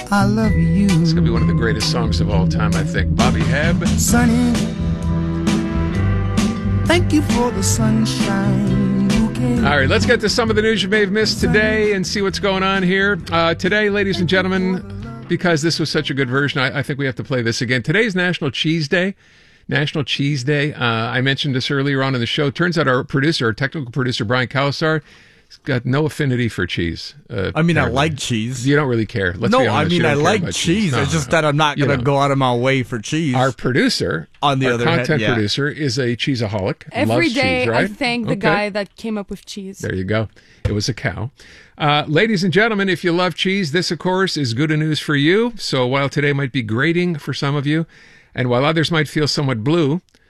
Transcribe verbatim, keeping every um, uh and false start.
I love you. It's going to be one of the greatest songs of all time, I think. Bobby Hebb. Sunny, thank you for the sunshine bouquet. All right, let's get to some of the news you may have missed today and see what's going on here. Uh, today, ladies and gentlemen, because this was such a good version, I, I think we have to play this again. Today's National Cheese Day. National Cheese Day. Uh, I mentioned this earlier on in the show. Turns out our producer, our technical producer, Brian Kalasar, has got no affinity for cheese. Uh, I mean, apparently. I like cheese. You don't really care. Let's no, be honest. I mean, You I don't care like about cheese. No, it's just no. that I'm not You going to don't. go out of my way for cheese. Our producer, on the our other content hand, yeah. producer, is a cheeseaholic. Every Loves day cheese, right? I thank the Okay. guy that came up with cheese. There you go. It was a cow. Uh, ladies and gentlemen, if you love cheese, this, of course, is good news for you. So while today might be grating for some of you, and while others might feel somewhat blue,